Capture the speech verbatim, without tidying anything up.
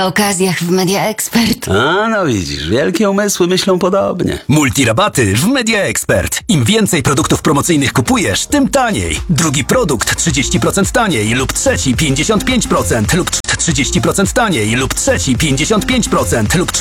okazjach w Media Expert. A, no widzisz, wielkie umysły myślą podobnie. Multirabaty w Media Expert. Im więcej produktów promocyjnych kupujesz, tym taniej. Drugi produkt trzydzieści procent taniej lub trzeci pięćdziesiąt pięć procent lub trzydzieści procent taniej lub trzeci pięćdziesiąt pięć procent lub